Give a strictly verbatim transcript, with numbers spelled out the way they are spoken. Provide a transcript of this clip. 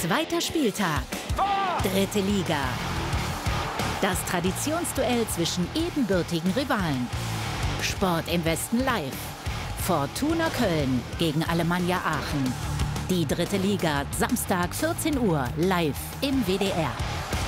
Zweiter Spieltag. Dritte Liga. Das Traditionsduell zwischen ebenbürtigen Rivalen. Sport im Westen live. Fortuna Köln gegen Alemannia Aachen. Die dritte Liga, Samstag vierzehn Uhr, live im W D R.